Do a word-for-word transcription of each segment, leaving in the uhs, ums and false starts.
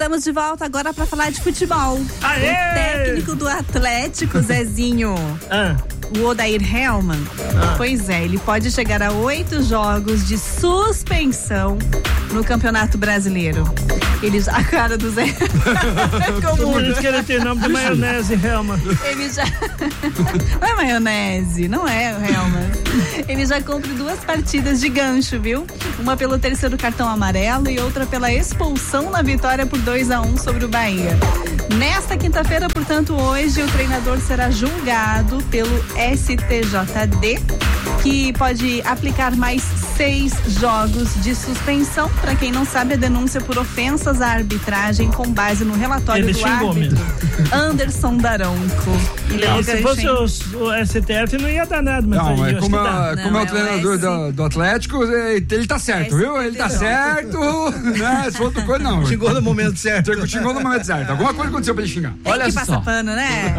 Estamos de volta agora para falar de futebol. Aê! O técnico do Atlético, Zezinho, ah. o Odair Hellmann, ah. pois é, ele pode chegar a oito jogos de suspensão no Campeonato Brasileiro. Ele já, a cara do Zé. Por isso que ele tem nome de maionese, Hellmann. Ele já. Não é maionese, não é o Hellmann. Ele já cumpre duas partidas de gancho, viu? Uma pelo terceiro cartão amarelo e outra pela expulsão na vitória por dois a um sobre o Bahia. Nesta quinta-feira, portanto, hoje, o treinador será julgado pelo S T J D, que pode aplicar mais seis jogos de suspensão. Para quem não sabe, a denúncia por ofensas à arbitragem com base no relatório Ele do árbitro Anderson Daronco. Não, se fosse o, o S T F não ia dar nada, mas não, aí, é como, a, não, como é o é treinador o S... do, do Atlético, ele tá certo, viu? Ele tá certo, né? Se for outra coisa, não. Xingou no momento certo. Xingou no momento certo. Alguma coisa aconteceu pra ele xingar. Tem Olha que só. passar pano, né?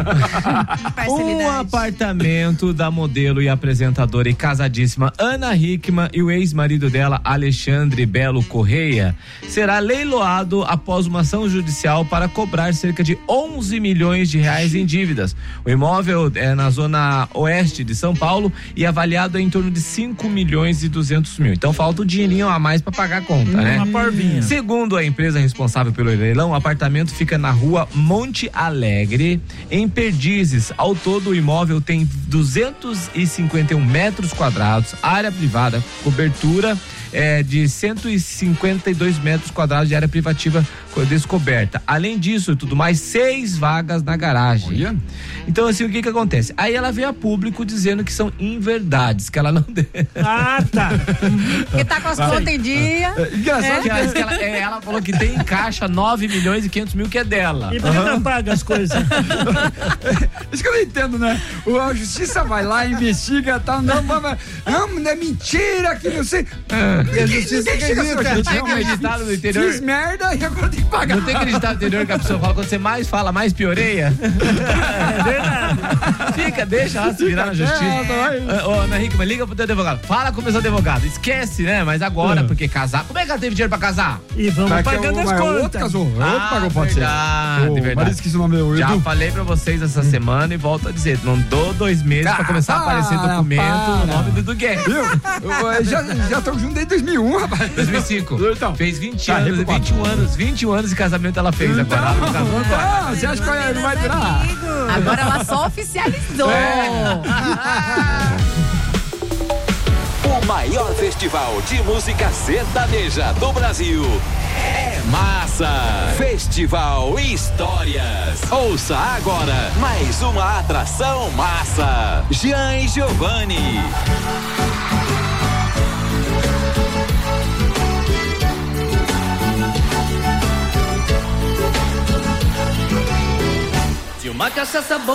Um apartamento da modelo e apresentadora e casadíssima Ana Hickman e o ex-marido dela, Alexandre Belo Correia, será leiloado após uma ação judicial para cobrar cerca de onze milhões de reais em dívidas. O imóvel é na zona oeste de São Paulo e avaliado em torno de cinco milhões e duzentos mil. Então falta um dinheirinho a mais para pagar a conta, hum, né? Uma parvinha. Segundo a empresa responsável pelo leilão, o apartamento fica na rua Monte Alegre, em Perdizes. Ao todo, o imóvel tem duzentos e cinquenta e um metros quadrados, área privada, cobertura é, de cento e cinquenta e dois metros quadrados de área privativa descoberta. Além disso, tudo mais, seis vagas na garagem. Olha. Então, assim, o que que acontece? Aí ela veio a público dizendo que são inverdades, que ela não... Ah, tá. Porque tá com as contas em dia. Engraçado é. que ela, é, ela falou que tem em caixa nove milhões e quinhentos mil, que é dela. E por que não paga as coisas? Isso que eu não entendo, né? O, a justiça vai lá, investiga, tá, não, não, não é mentira, que não sei. E a justiça acredita. Não tem acreditado no interior. Fiz merda e agora tem que pagar. Não tem acreditado no interior que a pessoa fala, quando você mais fala, mais pioreia? É verdade. Fica, deixa ela se virar na justiça. Ô, oh, Ana Hickman, liga pro teu advogado. Fala com o meu advogado. Esquece, né? Mas agora, porque casar. Como é que ela teve dinheiro pra casar? E vamos Mas pagando é o, as mas contas. O outro casou. O Ah, outro pagou, pode verdade, ser. Oh, verdade. mas esqueci o nome do Já Edu. falei pra vocês essa semana e volto a dizer, não dou dois meses Ah, pra começar a aparecer para, documento para. no nome do Edu Guedes. Viu? Eu, já já estão juntos desde dois mil e um, rapaz. dois mil e cinco. Então. Fez vinte Tá, anos, recuado. vinte e um anos, vinte e um anos de casamento ela fez agora. Ela não casou agora. Ah, você acha que ela não vai durar? Agora ela só oficializou. O maior festival de música sertaneja do Brasil é Massa. Festival Histórias. Ouça agora mais uma atração Massa. Jean e Giovanni. Se uma cachaça boa